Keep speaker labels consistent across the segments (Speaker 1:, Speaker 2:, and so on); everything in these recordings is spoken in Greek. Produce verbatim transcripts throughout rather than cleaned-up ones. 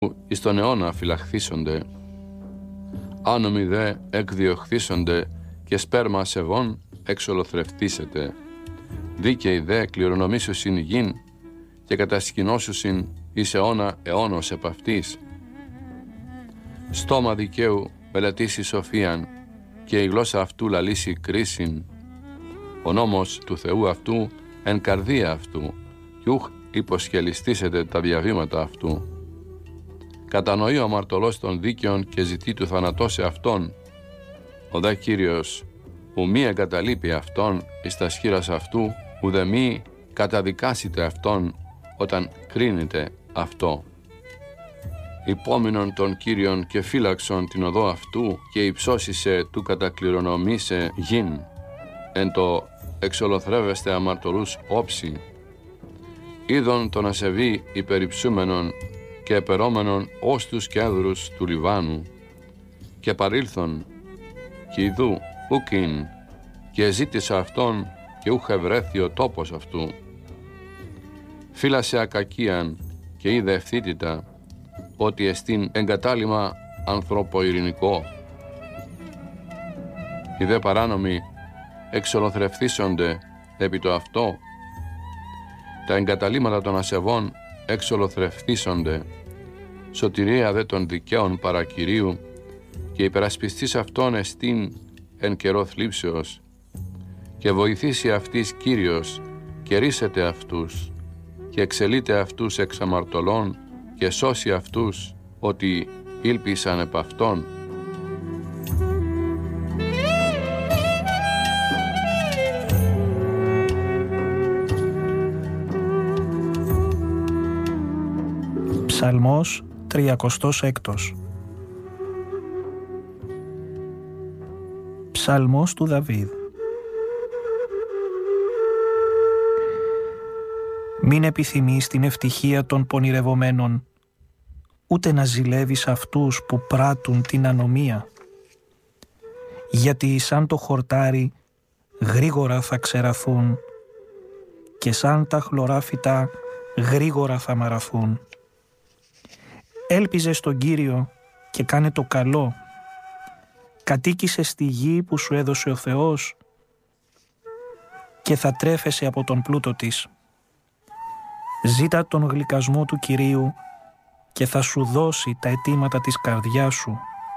Speaker 1: εις τον αιώνα φυλαχθήσονται, άνομοι δε εκδιοχθήσονται και σπέρμα ασεβών εξολοθρευτήσετε. Δίκαιοι δε κληρονομήσουσιν γην και κατασκηνώσουσιν εις αιώνα αιώνος επ' αυτής. Στόμα δικαίου μελετήσει σοφίαν και η γλώσσα αυτού λαλήσει κρίσιν. Ο νόμος του Θεού αυτού εν καρδία αυτού κι ουχ υποσχελιστήσετε τα διαβήματα αυτού. Κατανοεί ο αμαρτωλός των δίκαιων και ζητεί του θανατώσε αυτόν. Ο δε Κύριος ου μη εγκαταλείπει αυτόν εις τα σχήρας αυτού, ουδε μη καταδικάσετε αυτόν όταν κρίνετε αυτό. Υπόμεινον τον Κύριον και φύλαξον την οδό αυτού και υψώσισε του κατακληρονομήσε γην. Εν το εξολοθρεύεστε αμαρτωλούς όψη. Είδον τον ασεβή υπερυψούμενον και επερόμενον ως τους κέδρους του Λιβάνου. Και παρήλθον και ιδού ουκίν και ζήτησα αυτόν και ούχ ευρέθη ο τόπος αυτού. Φύλασε ακακίαν και είδε ευθύτητα ότι εστίν εγκατάλημα ανθρωποειρηνικό. Οι δε παράνομοι εξολοθρευθήσονται επί το αυτό. Τα εγκαταλείμματα των ασεβών εξολοθρευθήσονται. Σωτηρία δε των δικαίων παρακυρίου και υπερασπιστής αυτών εστίν εν καιρό θλίψεως και βοηθήσει αυτής Κύριος και ρίσετε αυτούς και εξελείτε αυτούς εξ αμαρτωλών και σώσει αυτούς ότι ήλπισαν επ' αυτόν.
Speaker 2: Ψαλμός τριακοστός έκτος. Ψαλμός του Δαβίδ. Μην επιθυμείς την ευτυχία των πονηρευομένων, ούτε να ζηλεύεις αυτούς που πράττουν την ανομία, γιατί σαν το χορτάρι γρήγορα θα ξεραθούν και σαν τα χλωράφυτα γρήγορα θα μαραθούν. Έλπιζε στον Κύριο και κάνε το καλό. Κατοίκησε στη γη που σου έδωσε ο Θεός και θα τρέφεσαι από τον πλούτο της. Ζήτα τον γλυκασμό του Κυρίου και θα σου δώσει τα αιτήματα της καρδιάς σου.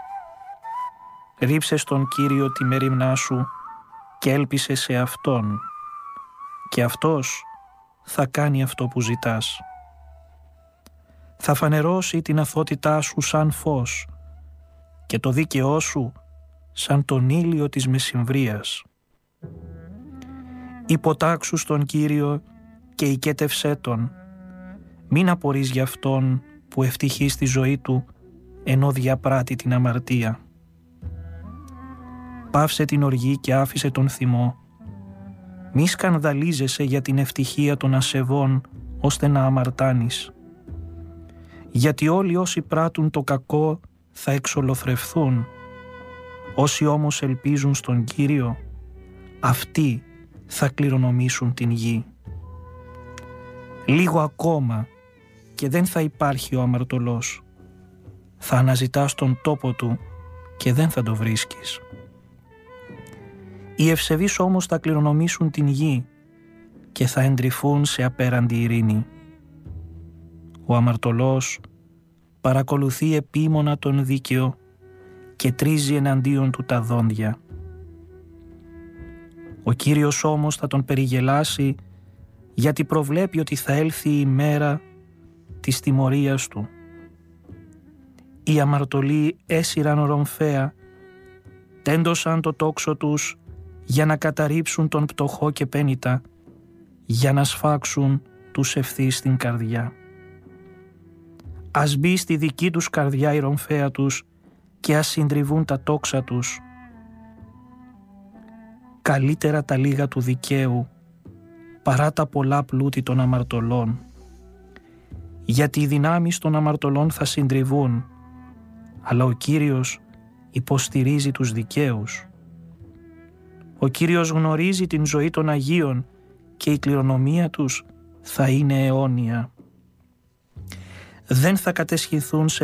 Speaker 2: Ρίψε στον Κύριο τη μερίμνά σου και έλπισε σε Αυτόν και Αυτός θα κάνει αυτό που ζητάς. Θα φανερώσει την αθότητά σου σαν φως και το δίκαιό σου σαν τον ήλιο της μεσημβρίας. Υποτάξου στον Κύριο και οικέτευσέ Τον. Μην απορείς για Αυτόν που ευτυχεί στη ζωή του ενώ διαπράττει την αμαρτία. Πάυσε την οργή και άφησε τον θυμό. Μη σκανδαλίζεσαι για την ευτυχία των ασεβών ώστε να αμαρτάνεις. Γιατί όλοι όσοι πράττουν το κακό θα εξολοθρευθούν. Όσοι όμως ελπίζουν στον Κύριο, αυτοί θα κληρονομήσουν την γη. Λίγο ακόμα και δεν θα υπάρχει ο αμαρτωλός. Θα αναζητάς τον τόπο του και δεν θα το βρίσκεις. Οι ευσεβείς όμως θα κληρονομήσουν την γη και θα εντρυφούν σε απέραντη ειρήνη. Ο αμαρτωλός παρακολουθεί επίμονα τον δίκαιο και τρίζει εναντίον του τα δόντια. Ο Κύριος όμως θα τον περιγελάσει γιατί προβλέπει ότι θα έλθει η μέρα της τιμωρίας του. Οι αμαρτωλοί έσυραν ρομφαία, τέντωσαν το τόξο τους για να καταρρίψουν τον πτωχό και πένητα, για να σφάξουν τους ευθύς στην καρδιά. Ας μπει στη δική τους καρδιά η ρομφαία τους και ας συντριβούν τα τόξα τους. Καλύτερα τα λίγα του δικαίου παρά τα πολλά πλούτη των αμαρτωλών, γιατί οι δυνάμεις των αμαρτωλών θα συντριβούν, αλλά ο Κύριος υποστηρίζει τους δικαίους. Ο Κύριος γνωρίζει την ζωή των Αγίων και η κληρονομία τους θα είναι αιώνια. δεν θα κατεσχυνθούν σε